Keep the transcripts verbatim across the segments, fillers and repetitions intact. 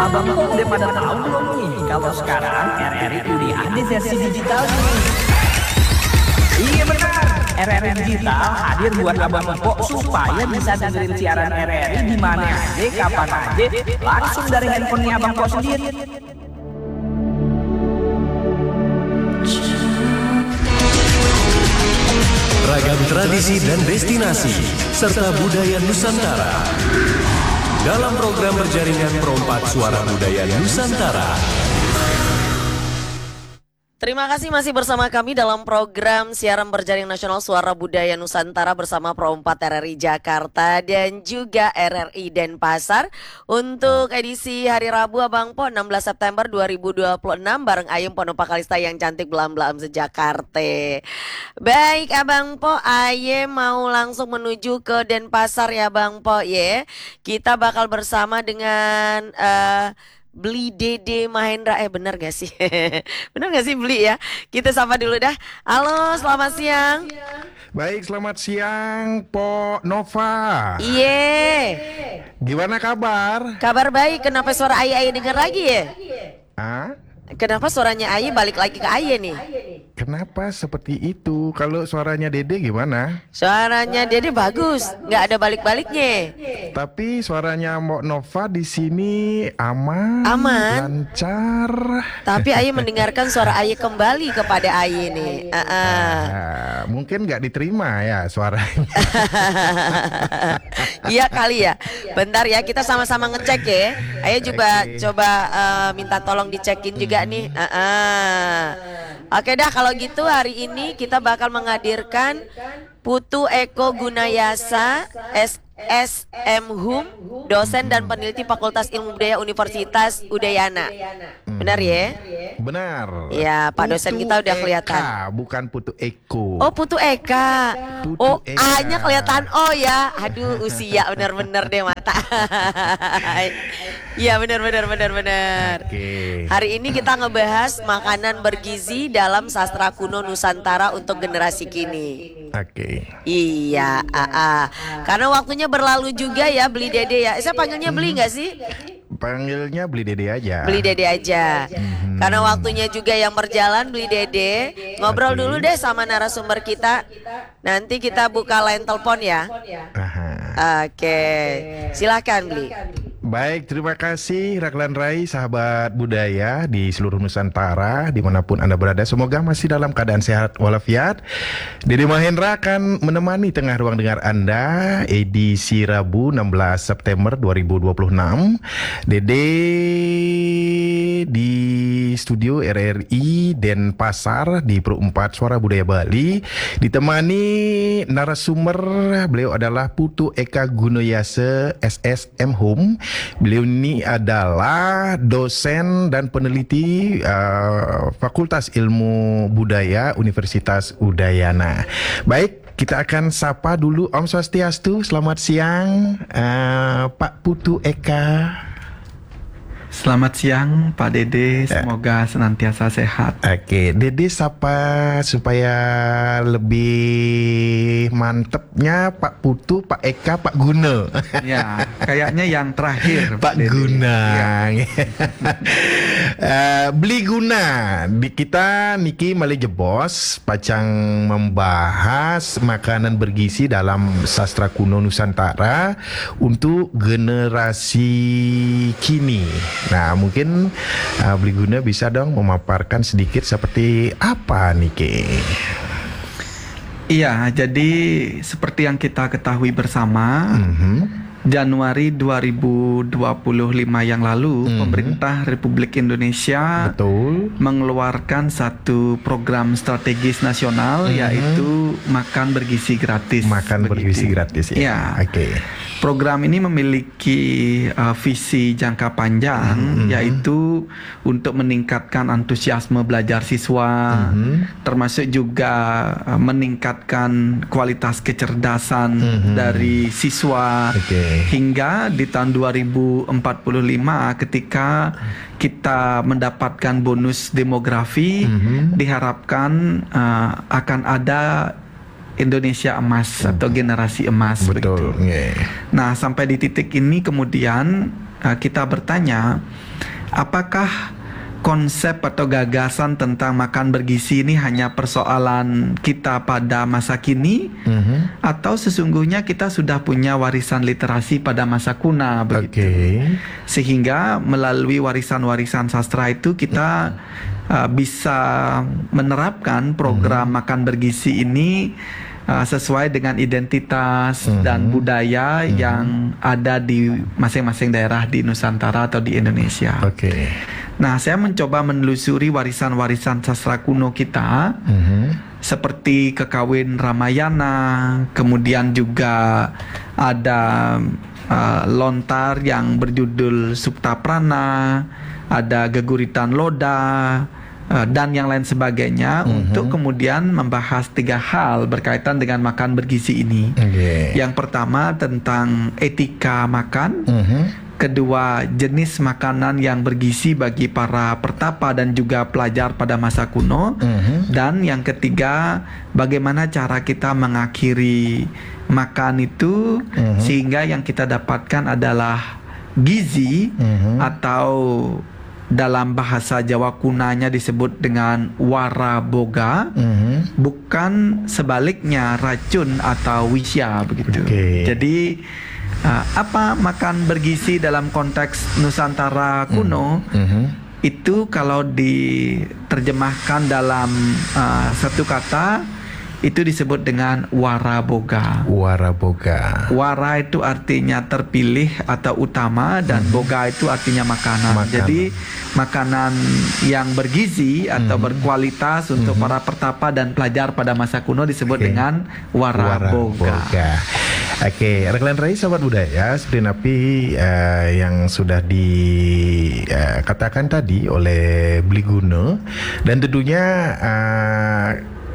Abang kok udah pada tahu belum nih kalau sekarang R R I udah ada versi digital nih. Iya benar, R R I Digital hadir buat abang kok supaya bisa dengerin siaran R R I di mana aja, kapan aja, langsung dari handphonenya abang kok sendiri. Ragam tradisi dan destinasi serta budaya Nusantara dalam program berjaringan Perompak Suara Budaya Nusantara. Terima kasih masih bersama kami dalam program siaran berjaring nasional Suara Budaya Nusantara bersama Perompak R R I Jakarta dan juga R R I Denpasar untuk edisi hari Rabu Abang Po enam belas September dua ribu dua puluh enam bareng Ayem Ponopak Kalista yang cantik belam-belam sejakarta. Baik Abang Po, Ayem mau langsung menuju ke Denpasar ya Bang Po ya. Kita bakal bersama dengan uh, Beli Dede Mahendra. Eh benar gak sih? Benar gak sih Beli ya? Kita sapa dulu dah. Halo selamat siang. Baik selamat siang Po Nova. Iya. Gimana kabar? Kabar baik. Kenapa suara Aye-Aye dengar lagi ya? Ah? Kenapa suaranya Aye balik lagi ke Aye nih? Kenapa seperti itu? Kalau suaranya Dede gimana? Suaranya Dede bagus, nggak ada balik-baliknya. Tapi suaranya Mbok Nova di sini aman, aman, lancar. Tapi Aye mendengarkan suara Aye kembali kepada Aye nih. Uh -uh. Nah, mungkin nggak diterima ya suaranya. Iya kali ya. Bentar ya, kita sama-sama ngecek ya. Aye coba okay. coba uh, minta tolong dicekin juga nih. Uh -uh. Oke dah kalau gitu hari ini kita bakal menghadirkan Putu Eko Gunayasa S S M Hum, dosen dan peneliti Fakultas Ilmu Budaya Universitas Udayana. Benar ya? Benar. Ya, Pak dosen kita udah kelihatan. Eka, bukan Putu Eko. Oh, Putu Eka. Putu oh, Eka. A-nya kelihatan O ya. Aduh, usia benar-benar deh mata. Iya, benar benar benar benar. Oke. Hari ini kita ngebahas makanan bergizi dalam sastra kuno Nusantara untuk generasi kini. Oke. Iya, A A. Karena waktunya berlalu juga ya Beli Dede ya. Saya panggilnya Beli nggak sih? Panggilnya Beli Dede aja. Beli Dede aja. Hmm. Karena waktunya juga yang berjalan Beli Dede. Ngobrol okay. dulu deh sama narasumber kita. Nanti kita buka line telepon ya. Oke. Okay. Silahkan Beli. Baik, terima kasih Raglan Rai, sahabat budaya di seluruh Nusantara, dimanapun Anda berada. Semoga masih dalam keadaan sehat walafiat. Dede Mahendra akan menemani tengah ruang dengar Anda edisi Rabu enam belas September dua ribu dua puluh enam. Dede di studio R R I Denpasar di Perompak Suara Budaya Bali, ditemani narasumber. Beliau adalah Putu Eka Gunayasa S S M Hum. Beliau ini adalah dosen dan peneliti uh, Fakultas Ilmu Budaya Universitas Udayana. Baik, kita akan sapa dulu Om Swastiastu. Selamat siang uh, Pak Putu Eka. Selamat siang Pak Dede, semoga senantiasa sehat. Oke, Dede sapa supaya lebih mantepnya Pak Putu, Pak Eka, Pak Guna. Ya, kayaknya yang terakhir Pak Dede. Guna. Ya. uh, beli guna di kita Niki Malija Bos pacang membahas makanan bergizi dalam sastra kuno Nusantara untuk generasi kini. Nah mungkin uh, Beli Guna bisa dong memaparkan sedikit seperti apa Niki? Iya, jadi seperti yang kita ketahui bersama, mm-hmm. Januari dua ribu dua puluh lima yang lalu, mm-hmm. pemerintah Republik Indonesia Betul. mengeluarkan satu program strategis nasional, mm-hmm. yaitu makan bergizi gratis. Makan bergizi gratis ya. Ya. Oke. Okay. Program ini memiliki uh, visi jangka panjang, mm-hmm. yaitu untuk meningkatkan antusiasme belajar siswa, mm-hmm. termasuk juga uh, meningkatkan kualitas kecerdasan mm-hmm. dari siswa, okay. hingga di tahun dua ribu empat puluh lima ketika kita mendapatkan bonus demografi, mm-hmm. diharapkan uh, akan ada Indonesia emas atau generasi emas. Betul. Yeah. Nah, sampai di titik ini kemudian uh, kita bertanya, apakah konsep atau gagasan tentang makan bergizi ini hanya persoalan kita pada masa kini, mm-hmm. atau sesungguhnya kita sudah punya warisan literasi pada masa kuna begitu. Okay. Sehingga melalui warisan-warisan sastra itu kita uh, bisa menerapkan program mm-hmm. makan bergizi ini Uh, sesuai dengan identitas mm-hmm. dan budaya mm-hmm. yang ada di masing-masing daerah di Nusantara atau di Indonesia. Oke. Okay. Nah, saya mencoba menelusuri warisan-warisan sastra kuno kita, mm-hmm. seperti Kekawin Ramayana, kemudian juga ada uh, lontar yang berjudul Suptaprana, ada Geguritan Loda, Uh, dan yang lain sebagainya, mm-hmm. untuk kemudian membahas tiga hal berkaitan dengan makan bergizi ini. Okay. Yang pertama tentang etika makan, mm-hmm. kedua jenis makanan yang bergizi bagi para pertapa dan juga pelajar pada masa kuno, mm-hmm. dan yang ketiga bagaimana cara kita mengakhiri makan itu, mm-hmm. sehingga yang kita dapatkan adalah gizi, mm-hmm. atau dalam bahasa Jawa kunanya disebut dengan waraboga, mm-hmm. bukan sebaliknya racun atau wisya begitu. Okay. Jadi uh, apa makan bergizi dalam konteks Nusantara kuno? Mm-hmm. Itu kalau diterjemahkan dalam uh, satu kata, itu disebut dengan waraboga. Waraboga. Wara itu artinya terpilih atau utama, dan mm-hmm. boga itu artinya makanan. makanan. Jadi makanan yang bergizi atau mm-hmm. berkualitas untuk mm-hmm. para pertapa dan pelajar pada masa kuno disebut okay. dengan waraboga. Waraboga. Oke, okay. Rekan Rai sahabat budaya, seperti napi uh, yang sudah dikatakan uh, tadi oleh Bliguna, dan tentunya uh,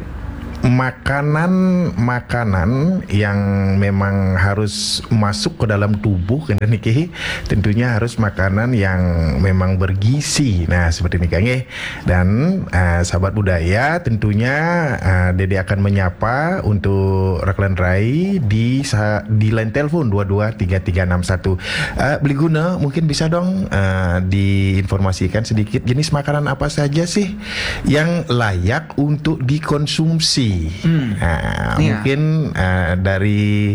makanan-makanan yang memang harus masuk ke dalam tubuh kan niki, tentunya harus makanan yang memang bergizi. Nah, seperti ini Kang. Dan uh, sahabat budaya, tentunya uh, Dede akan menyapa untuk Raklan Rai di di line telepon dua dua tiga tiga enam satu. Uh, Bliguna, mungkin bisa dong uh, diinformasikan sedikit jenis makanan apa saja sih yang layak untuk dikonsumsi. Hmm. Nah, yeah. Mungkin uh, dari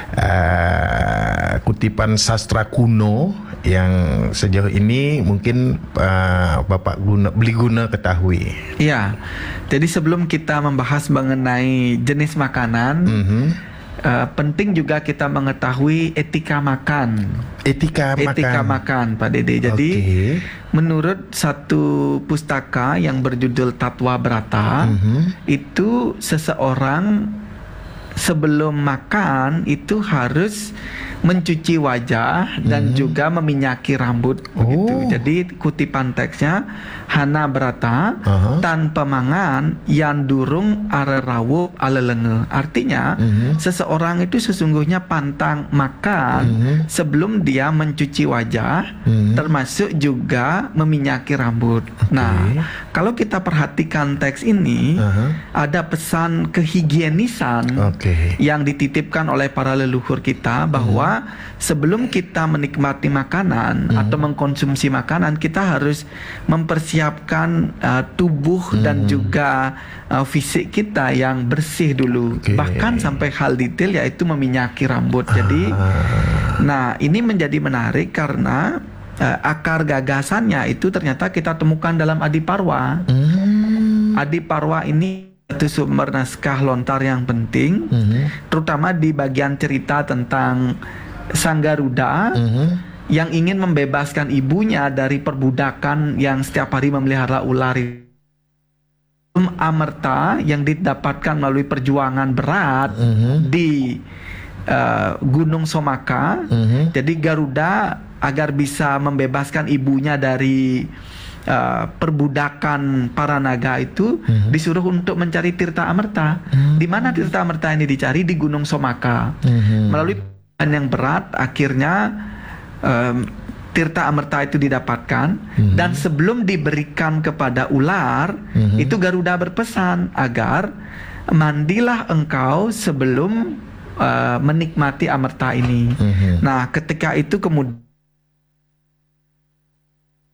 uh, kutipan sastra kuno yang sejauh ini mungkin uh, Bapak guna, Bliguna ketahui. Iya. Jadi sebelum kita membahas mengenai jenis makanan, mm-hmm. uh, penting juga kita mengetahui etika makan. Etika, etika makan. makan, Pak Dede. Jadi okay. menurut satu pustaka yang berjudul Tatwa Brata, mm-hmm. itu seseorang sebelum makan itu harus mencuci wajah dan mm-hmm. juga meminyaki rambut. Oh. Begitu. Jadi kutipan teksnya, Hana Brata uh-huh. tanpa mangan yang durung are rawuh alelenge. Artinya mm-hmm. seseorang itu sesungguhnya pantang makan mm-hmm. sebelum dia mencuci wajah, mm-hmm. termasuk juga meminyaki rambut. Okay. Nah, kalau kita perhatikan teks ini, uh-huh. ada pesan kehigienisan okay. yang dititipkan oleh para leluhur kita bahwa mm-hmm. sebelum kita menikmati makanan mm-hmm. atau mengkonsumsi makanan, kita harus mempersiapkan uh, tubuh mm-hmm. dan juga uh, fisik kita yang bersih dulu. Okay. Bahkan sampai hal detail yaitu meminyaki rambut. Ah. Jadi, nah ini menjadi menarik karena uh, akar gagasannya itu ternyata kita temukan dalam Adiparwa. Mm. Adiparwa ini itu sumber naskah lontar yang penting, mm-hmm. terutama di bagian cerita tentang Sang Garuda mm-hmm. yang ingin membebaskan ibunya dari perbudakan yang setiap hari memelihara ular. Amerta yang didapatkan melalui perjuangan berat mm-hmm. di uh, Gunung Somaka. Mm-hmm. Jadi Garuda agar bisa membebaskan ibunya dari Uh, perbudakan para naga itu mm-hmm. disuruh untuk mencari Tirta Amerta. Mm-hmm. Di mana Tirta Amerta ini dicari? Di Gunung Somaka. Mm-hmm. Melalui perjuangan yang berat, akhirnya um, Tirta Amerta itu didapatkan. Mm-hmm. Dan sebelum diberikan kepada ular, mm-hmm. itu Garuda berpesan agar mandilah engkau sebelum uh, menikmati Amerta ini. Mm-hmm. Nah, ketika itu kemudian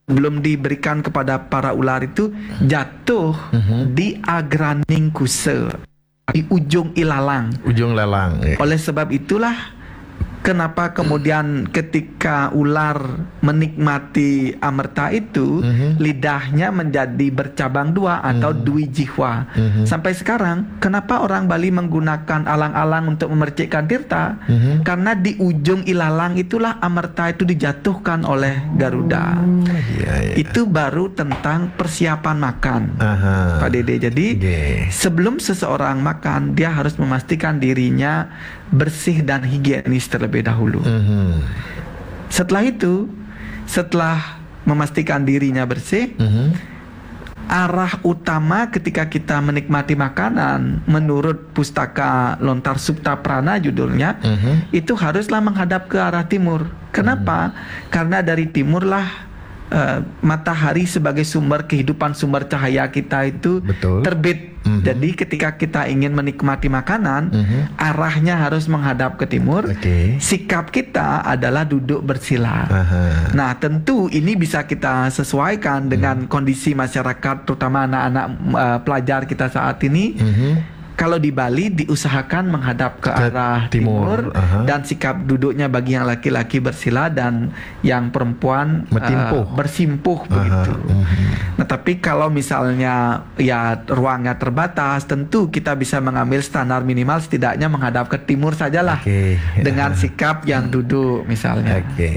belum diberikan kepada para ular itu jatuh Mhm. di agraning kusa, di ujung ilalang. Ujung lalang. Ya. Oleh sebab itulah kenapa kemudian ketika ular menikmati amerta itu, Mhm. lidahnya menjadi bercabang dua atau dwi jihwa. Mhm. Sampai sekarang kenapa orang Bali menggunakan alang-alang untuk memercikkan tirta? Mhm. Karena di ujung ilalang itulah amerta itu dijatuhkan oleh Garuda. Iya, iya. Itu baru tentang persiapan makan, Aha. Pak Dede. Jadi Oke. sebelum seseorang makan, dia harus memastikan dirinya bersih dan higienis terlebih dahulu. Mhm. Setelah itu, setelah memastikan dirinya bersih, Mhm. arah utama ketika kita menikmati makanan menurut pustaka Lontar Supta Prana judulnya, Mhm. itu haruslah menghadap ke arah timur. Kenapa? Karena dari timurlah eh, matahari sebagai sumber kehidupan, sumber cahaya kita itu Betul. terbit. Mhm. Jadi ketika kita ingin menikmati makanan, Mhm. arahnya harus menghadap ke timur. Oke. Sikap kita adalah duduk bersila. Aha. Nah, tentu ini bisa kita sesuaikan dengan kondisi masyarakat, terutama anak-anak uh, pelajar kita saat ini. Mhm. Kalau di Bali diusahakan menghadap ke, Ke arah timur, timur, aha. dan sikap duduknya bagi yang laki-laki bersila dan yang perempuan uh, Bertimpuh. bersimpuh Aha. begitu. Mhm. Nah, tapi kalau misalnya ya ruangnya terbatas, tentu kita bisa mengambil standar minimal setidaknya menghadap ke timur sajalah. Oke. Dengan sikap yang duduk misalnya. Oke.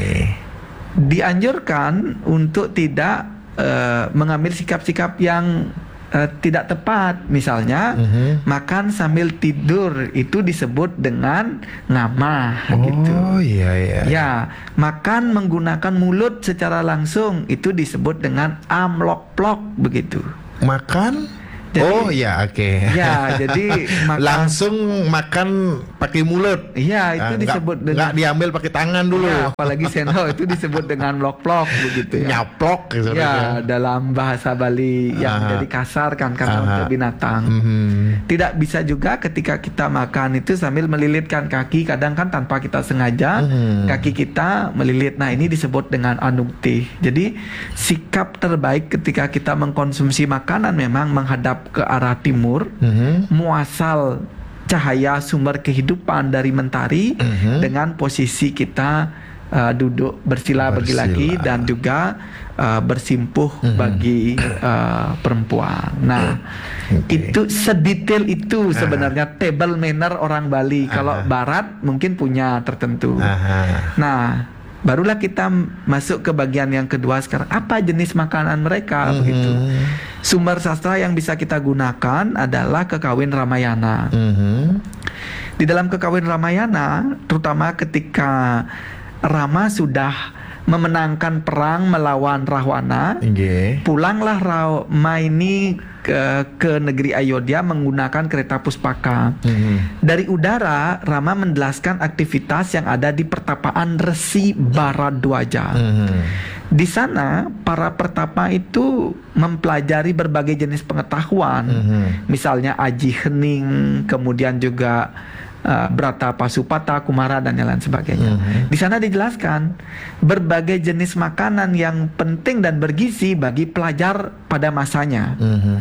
Dianjurkan untuk tidak eh, mengambil sikap-sikap yang eh, tidak tepat. Misalnya Mhm. makan sambil tidur itu disebut dengan ngamah gitu. Oh iya iya. Ya, makan menggunakan mulut secara langsung itu disebut dengan amlok-plok begitu. Makan? Jadi- oh iya oke. Ya, jadi makan- langsung makan pakai mulut. Iya, itu Ah, disebut nggak, nggak diambil pakai tangan dulu. Ya, apalagi sendok itu disebut dengan plok-plok begitu ya. Nyaplok gitu. Ya, dalam bahasa Bali yang Aha. jadi kasar kan karena Aha. untuk binatang. Mhm. Tidak bisa juga ketika kita makan itu sambil melilitkan kaki, kadang kan tanpa kita sengaja Mhm. kaki kita melilit. Nah, ini disebut dengan anukti. Jadi sikap terbaik ketika kita mengkonsumsi makanan memang menghadap ke arah timur, Mhm. muasal cahaya sumber kehidupan dari mentari Mhm. dengan posisi kita uh, duduk bersila bagi Bersila. laki dan juga uh, bersimpuh Mhm. bagi uh, perempuan. Nah, Oke. itu sedetail itu sebenarnya table manner orang Bali. Kalau Aha. Barat mungkin punya tertentu. Aha. Nah, barulah kita masuk ke bagian yang kedua sekarang. Apa jenis makanan mereka Mhm. begitu? Sumber sastra yang bisa kita gunakan adalah Kekawin Ramayana. Mhm. Di dalam Kekawin Ramayana, terutama ketika Rama sudah memenangkan perang melawan Rahwana, Oke. pulanglah Rama ini ke, ke negeri Ayodhya menggunakan kereta puspaka. Mhm. Dari udara, Rama menjelaskan aktivitas yang ada di pertapaan Resi Baradwaja. Mhm. Di sana, para pertapa itu mempelajari berbagai jenis pengetahuan, Mhm. misalnya aji hening, kemudian juga uh, Brata Pasupata, Kumara dan yang lain sebagainya. Mhm. Di sana dijelaskan berbagai jenis makanan yang penting dan bergizi bagi pelajar pada masanya. Mhm.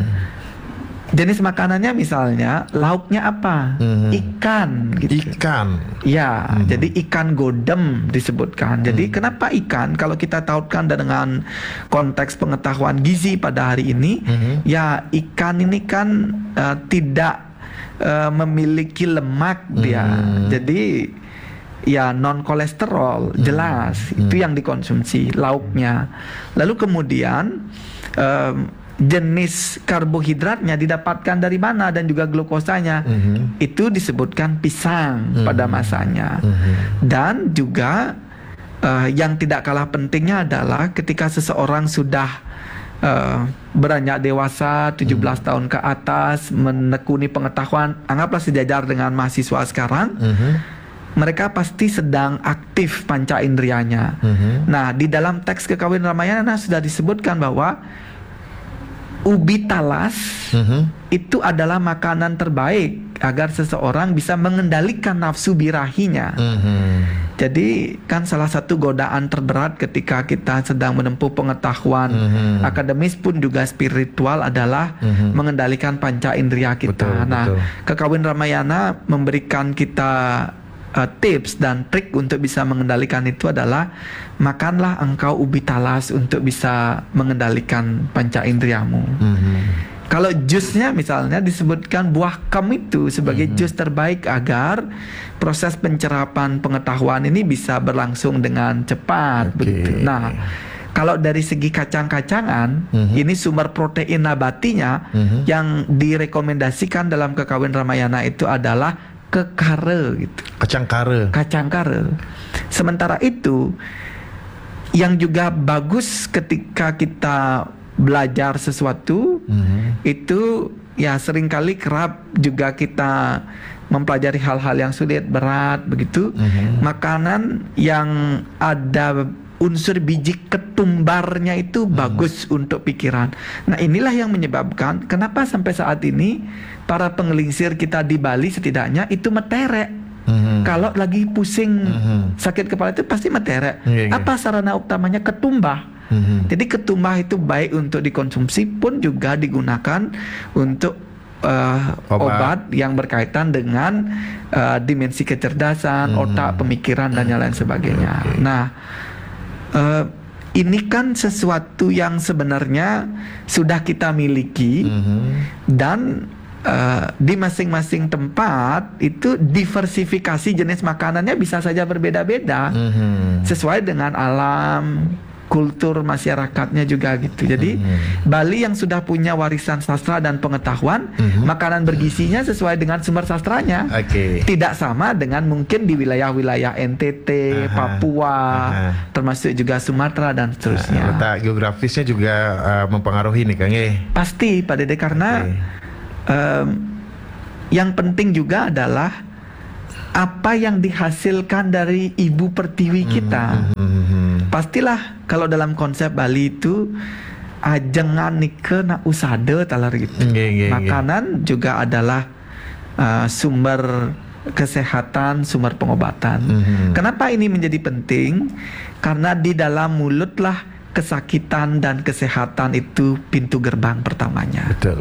Jenis makanannya misalnya lauknya apa? Mhm. Ikan gitu. Ikan. Ya, Mhm. jadi ikan godem disebutkan. Jadi Mhm. kenapa ikan? Kalau kita tautkan dengan konteks pengetahuan gizi pada hari ini, Mhm. ya ikan ini kan eh, tidak eh, memiliki lemak dia. Mhm. Jadi ya non kolesterol jelas Mhm. itu yang dikonsumsi lauknya. Lalu kemudian em, jenis karbohidratnya didapatkan dari mana dan juga glukosanya. Mhm. Itu disebutkan pisang pada Mhm. masanya. Mhm. Dan juga eh, yang tidak kalah pentingnya adalah ketika seseorang sudah eh, beranjak dewasa tujuh belas tahun ke atas, menekuni pengetahuan, anggaplah sejajar dengan mahasiswa sekarang, Mhm. mereka pasti sedang aktif panca indrianya. Mhm. Nah, di dalam teks Kekawin Ramayana sudah disebutkan bahwa ubi talas Mhm. itu adalah makanan terbaik agar seseorang bisa mengendalikan nafsu birahinya. Mhm. Jadi kan salah satu godaan terberat ketika kita sedang menempuh pengetahuan Mhm. akademis pun juga spiritual adalah Mhm. mengendalikan panca indera kita. Betul, Nah, betul. Kekawin Ramayana memberikan kita uh, tips dan trik untuk bisa mengendalikan itu adalah makanlah engkau ubi talas untuk bisa mengendalikan panca indriamu. Mhm. Kalau jusnya misalnya disebutkan buah kam itu sebagai Mhm. jus terbaik agar proses pencerapan pengetahuan ini bisa berlangsung dengan cepat. Oke. Begitu. Nah, kalau dari segi kacang-kacangan, Mhm. ini sumber protein nabatinya Mhm. yang direkomendasikan dalam Kekawin Ramayana itu adalah kekare gitu. Kacang kare. Kacang kare. Sementara itu yang juga bagus ketika kita belajar sesuatu Mhm. itu ya seringkali kerap juga kita mempelajari hal-hal yang sulit, berat begitu. Mhm. Makanan yang ada unsur biji ketumbarnya itu bagus untuk pikiran. Nah, inilah yang menyebabkan kenapa sampai saat ini para pengelingsir kita di Bali setidaknya itu meterek. Mhm. Kalau lagi pusing Mhm. sakit kepala itu pasti meterek. Iya, iya. Apa sarana utamanya? Ketumbah. Mhm. Jadi ketumbah itu baik untuk dikonsumsi pun juga digunakan untuk uh, Obat. obat yang berkaitan dengan uh, dimensi kecerdasan, Mhm. otak, pemikiran dan yang lain sebagainya. Oke. Nah, uh, ini kan sesuatu yang sebenarnya sudah kita miliki Mhm. dan Uh, di masing-masing tempat itu diversifikasi jenis makanannya bisa saja berbeda-beda Mhm. sesuai dengan alam, kultur masyarakatnya juga gitu. Jadi Mhm. Bali yang sudah punya warisan sastra dan pengetahuan, Mhm. makanan bergizinya sesuai dengan sumber sastranya. Oke. Tidak sama dengan mungkin di wilayah-wilayah N T T, Aha. Papua, Aha. termasuk juga Sumatera dan seterusnya. Letak geografisnya juga uh, mempengaruhi nih Kang. Eh. Pasti Pak Dede karena Oke. em, yang penting juga adalah apa yang dihasilkan dari ibu pertiwi kita. Mhm. Pastilah kalau dalam konsep Bali itu ajengan nike na usada talar gitu. Nggih, nggih, nggih. Makanan juga adalah uh, sumber kesehatan, sumber pengobatan. Mhm. Kenapa ini menjadi penting? Karena di dalam mulutlah kesakitan dan kesehatan itu pintu gerbang pertamanya. Betul.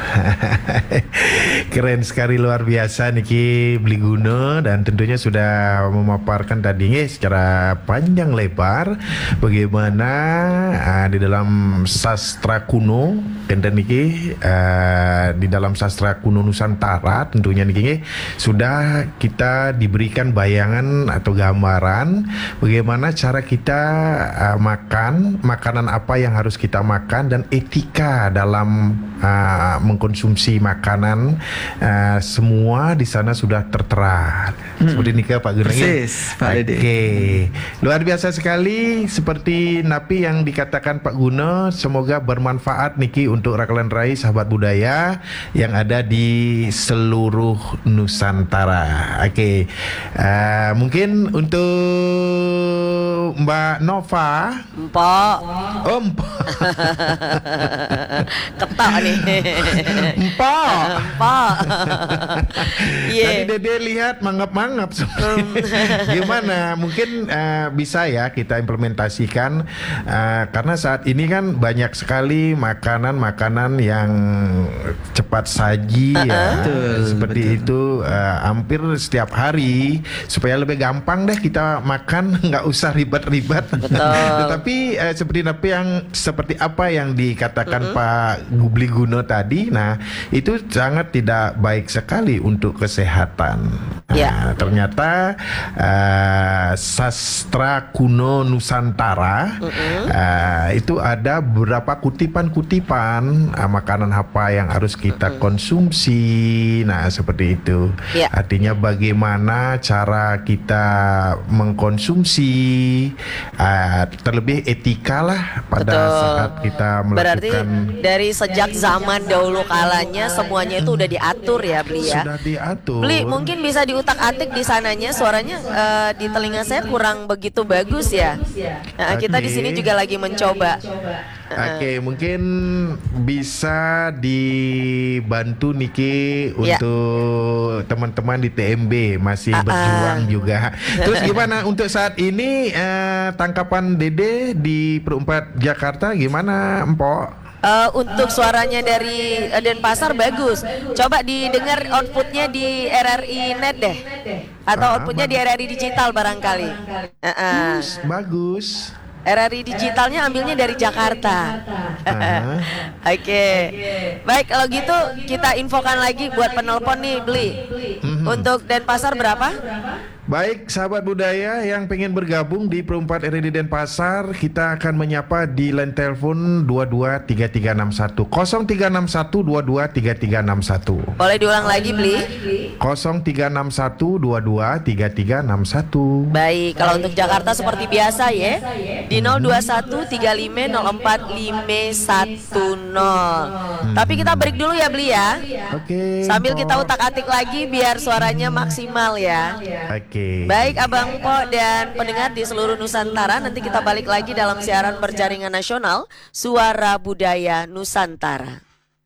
Keren sekali, luar biasa Niki Bliguna, dan tentunya sudah memaparkan tadi nih secara panjang lebar bagaimana uh, di dalam sastra kuno dan Niki uh, di dalam sastra kuno Nusantara tentunya Niki sudah kita diberikan bayangan atau gambaran bagaimana cara kita uh, makan, makanan apa yang harus kita makan, dan etika dalam uh, mengkonsumsi makanan. Uh, semua di sana sudah tertera. Hmm. Seperti ini ke Pak Gunung. Persis, Pak Dede. Oke, luar biasa sekali. Seperti napi yang dikatakan Pak Guna, semoga bermanfaat Niki untuk Raklan Rai sahabat budaya yang ada di seluruh Nusantara. Oke, uh, mungkin untuk Mbak Nova. Empok. Oh, Mbak. Ketak nih. Mbak. Empok. Iya. Tadi Dede lihat mangap-mangap. Gimana? Mungkin uh, bisa ya kita implementasikan uh, karena saat ini kan banyak sekali makanan-makanan yang cepat saji ya. Betul, Seperti betul. itu uh, hampir setiap hari supaya lebih gampang deh kita makan, nggak usah ribet-ribet. Tetapi uh, seperti apa yang seperti apa yang dikatakan Pak Gubli Guno tadi, nah itu sangat tidak baik sekali untuk kesehatan. Ya. Nah, ternyata uh, sastra kuno Nusantara uh, itu ada beberapa kutipan-kutipan uh, makanan apa yang harus kita konsumsi. Nah, seperti itu. Ya. Artinya bagaimana cara kita mengkonsumsi, uh, terlebih etika lah pada Betul. saat kita Berarti melakukan. dari sejak zaman dahulu dulu kalanya semuanya itu udah diatur ya Bli ya. Sudah diatur. Bli mungkin bisa diutak-atik di sananya, suaranya eh, di telinga saya kurang begitu bagus ya. Nah, kita di sini juga lagi mencoba. Oke, mungkin bisa dibantu Niki Ya. untuk teman-teman di T M B masih Ah, berjuang ah. juga. Terus gimana untuk saat ini eh, tangkapan Dede di Perempat Jakarta gimana, Empok? Eh, untuk suaranya dari eh, Denpasar bagus. Coba didengar outputnya di R R I Net deh, atau Ah, outputnya di R R I Digital barangkali. Eh, eh. Bagus. R R I Digitalnya ambilnya dari Jakarta. Ah. Oke, baik kalau gitu kita infokan lagi buat penelpon nih Bli. Untuk Denpasar berapa? Baik, sahabat budaya yang pengen bergabung di Perempat R R I Denpasar, kita akan menyapa di line telepon dua dua tiga tiga enam satu nol tiga enam satu dua dua tiga tiga enam satu. Boleh diulang lagi Bli? nol tiga enam satu dua dua tiga tiga enam satu. Baik, kalau untuk Jakarta seperti biasa ya di nol dua satu tiga lima nol empat lima satu nol. Tapi kita break dulu ya Bli ya. Oke. Sambil kita Mpok. utak-atik lagi biar suaranya maksimal ya. Oke. Baik Abang Po dan pendengar di seluruh Nusantara, nanti kita balik lagi dalam siaran berjaringan nasional Suara Budaya Nusantara.